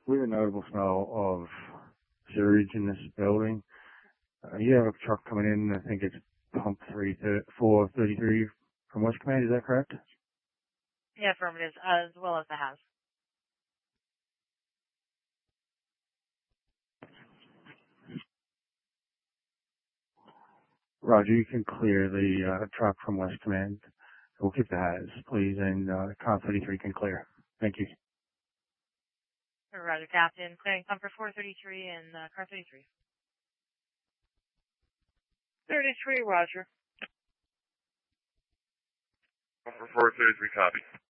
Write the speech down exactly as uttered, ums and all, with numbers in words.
We have a notable smell of sewage in this building. Uh, you have a truck coming in, I think it's pump three four thirty-three from West Command, is that correct? Yeah, affirmative, as well as the house. Roger, you can clear the uh, truck from West Command. We'll keep the has, please, and uh, car thirty-three can clear. Thank you. Roger, Captain. Clearing pumper four thirty-three and uh, car thirty-three. thirty-three, Roger. Pumper four thirty-three, copy.